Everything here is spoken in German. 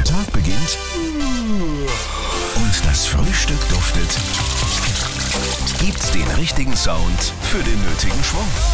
Tag beginnt und das Frühstück duftet, gibt's den richtigen Sound für den nötigen Schwung.